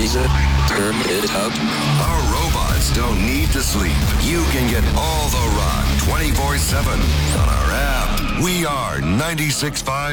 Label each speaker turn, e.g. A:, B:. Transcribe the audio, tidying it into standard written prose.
A: Lisa, turn it up.
B: Our robots don't need to sleep. You can get all the rock 24/7 on our app. We are 96.5